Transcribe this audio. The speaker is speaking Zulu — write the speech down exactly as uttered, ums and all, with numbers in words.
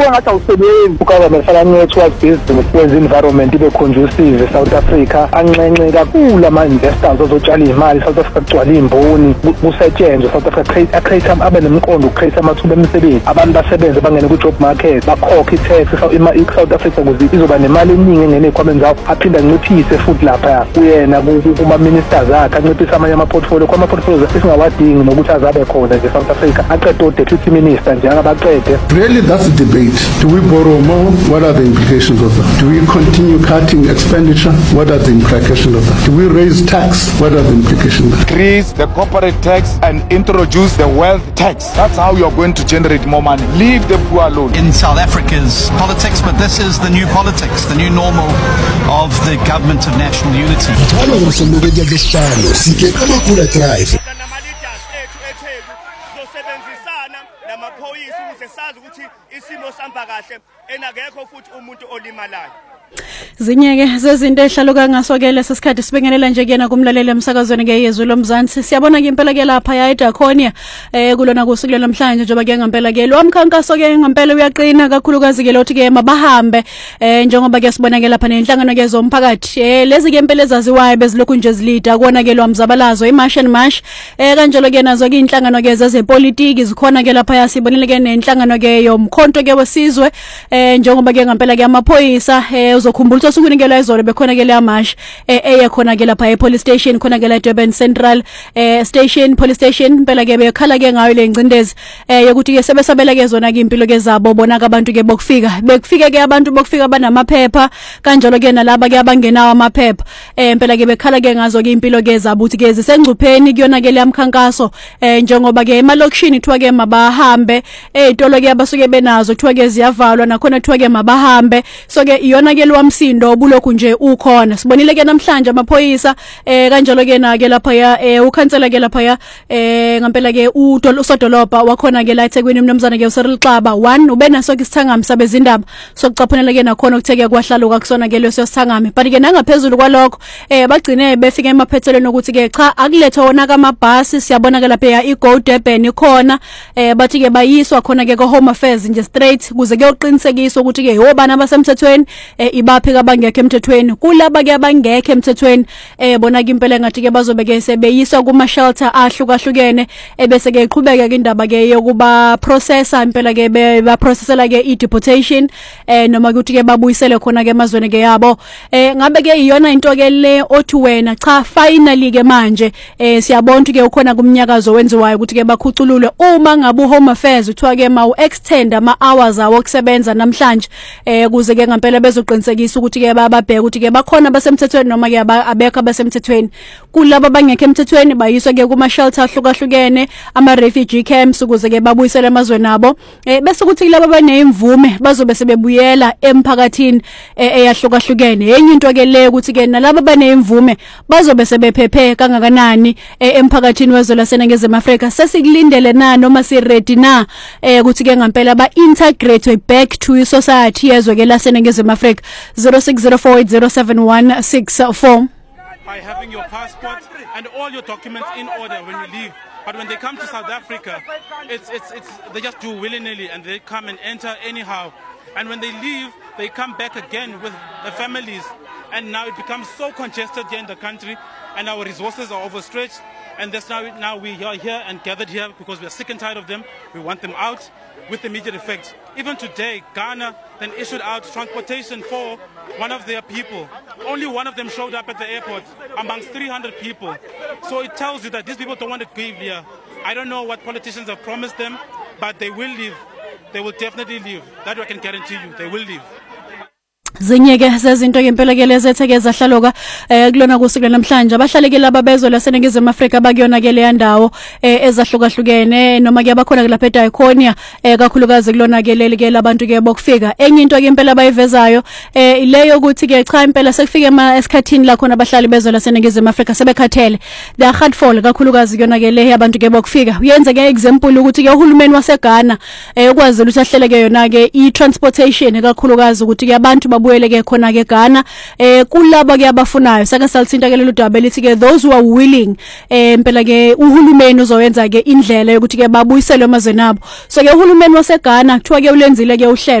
ubona ngathi awusebenzi ugovernment fanele was busy ukwenza environment ibe conducive eSouth Africa anxenxe kakhulu ama investors ozotshala imali South Africa kugcwala imboni kusetshenzwe South Africa create create abe nemqondo create amathuba emisebenzi abantu basebenze bangene ku job market bakhokhe tax South Africa ukuze izoba nemali eningi engene ekhwameni zawo aphinda anciphise futhi lapha kuyena kuma ministers akhe anciphise amanye ama portfolio kwama portfolios esingawadingi nokuthi azabe khona nje South Africa aqede u deputy minister njengabaqede. Really, that's the debate. Do we borrow more? What are the implications of that? Do we continue cutting expenditure? What are the implications of that? Do we raise tax? What are the implications? Increase the corporate tax and introduce the wealth tax. That's how you're going to generate more money. Leave the poor alone. In South Africa's politics, but this is the new politics, the new normal of the government of national unity. Zinyeke zezinto ehlaluka ngasokele sesikhathi sibengelela nje kuyena kumlaleli emsakazweni ngeyezwe lomzansi siyabona ke impela ke lapha ya eDaconia eh kulona kusuku namhlanje njengoba ke ngempela ke lo mkhankaso ke ngempela uyaqina kakhulukazi ke lothi ke mabahambe eh njengoba ke sibona ke lapha nenhlangano ke zomphakathi eh lezi ke impela ezaziwayo bezilokhu nje zilida kuona ke lo mzabalazo imarch and march eh kanjalo ke nazo ke inhlangano ke zezepolitiki zikhona ke lapha yasibonile ke nenhlangano ke yomkhonto ke wesizwe eh njengoba ke ngempela ke amaphoyisa eh uzokhumbula sokunikela izolo bekhona ke la march eye khona ke lapha e police station khona ke la Durban Central eh station police station impela ke bekhala ke ngayo le ngcindezi eh yokuthi ke sebesabela ke zona ke impilo ke zabo bona ke abantu ke bokufika bekufika ke abantu bokufika banamaphepha kanjalo ke nalaba ke abangenawo amaphepha eh impela ke bekhala ke ngazo ke impilo ke zabo uthi ke zisengcupheni kuyona ke lamkhankaso eh njengoba ke emalokishini thiwa ke mabahambe ezitolo ke abasuke benazo thiwa ke ziyavalwa nakhona thiwa ke mabahambe so ke iyona ke lwamsi ndo bulokhu nje ukhona sibonile ke namhlanje amaphoyisa eh kanjalo ke na ke lapha ya eh ukhansela ke lapha ya eh ngempela ke usodolopha wakhona ke la eThekwini mnumzana ke uSeril Xaba one ubenaso ke isithangami sabezindaba sokucaphunela ke nakhona ukutheke kwahlaluka kusona ke leso sithangami but ke nangaphezulu kwalokho eh bagcine befika emaphethelweni ukuthi ke cha akulethe wona kamabhasi siyabona ke lapha ya iGo Durban ikhona eh bathi ke bayiswa khona ke ko Home Affairs nje straight kuze ke uqinisekiswa ukuthi ke yobana abasemthethweni eh ibaphi abangekho emthethweni kulaba ke abangekho emthethweni eh bona ke impela ngathi ke bazobe ke sebeyiswa kuma shelter ahlukahlukene ebese ke iqhubeka ke indaba ke yokuba processa impela ke ba processela ke i deportation eh noma ukuthi ke babuyisele khona ke emazweni ke yabo eh ngabe ke iyona into ke le othi wena cha finally ke manje eh siyabona ukuthi ke ukhona kumnyakazo wenziwayo ukuthi ke bakhuculule uma ngabe Home Affairs uthiwa ke ma extend ama hours awo okusebenza namhlanje eh kuze ke ngempela bezoqinisekisa ukuthi ke bababheka ukuthi ke bakhona basemthethweni noma ke abekho abasemthethweni kulabo bangekho emthethweni bayiswa ke kuma shelter ahlukahlukene ama refugee camps ukuze ke babuyisele emazweni abo eh bese ukuthi labo abanezimvume bazobe sebebuyela emphakathini eyahlukahlukene enye into ke le ukuthi ke nalabo abanezimvume bazobe sebephephe kangakanani emphakathini wezwe laseNingizimu Afrika sesikulindele na noma si ready na eh ukuthi ke ngempela ba integrate back to society yezwe ke laseNingizimu Afrika zero six zero four eight zero seven one six four. By having your passport and all your documents in order when you leave, but when they come to South Africa, it's it's it's they just do willy-nilly and they come and enter anyhow, and when they leave, they come back again with the families, and now it becomes so congested here in the country, and our resources are overstretched, and that's now now we are here and gathered here because we are sick and tired of them. We want them out with immediate effect. Even today, Ghana then issued out transportation for one of their people. Only one of them showed up at the airport amongst three hundred people. So it tells you that these people don't want to leave here. I don't know what politicians have promised them, but they will leave. They will definitely leave. That I can guarantee you. They will leave. Zinyeke zezinto ke impela ke lezetheke zahlaloka eh kulona kusuku namhlanje abahlaleke laba bezwe laseNingizimu Afrika bakuyona ke le ndawo eh ezahlukahlukene noma ke abakhona lapha eDaconia eh kakhulukazi kulona ke leli ke labantu ke bokufika enye into ke impela bayivezayo eh ileyo ukuthi ke cha impela sekufike esikhathini la khona abahlali bezwe laseNingizimu Afrika sebekhathele they are hardful kakhulukazi kuyona ke le abantu ke bokufika uyenze ke example ukuthi ke uhulumeni waseGhana eh ukwazi ukuthi ahleleke yona ke i transportation kakhulukazi ukuthi ke abantu buyele ke khona ke Ghana eh kulabo ke abafunayo sake salithinta ke lolu daba elithi ke those who are willing eh impela ke uhulumeni uzoyenza ke indlela yokuthi ke babuyisele emazweni abo so ke uhulumeni waseGhana kuthiwa ke ulenzile ke uhlelo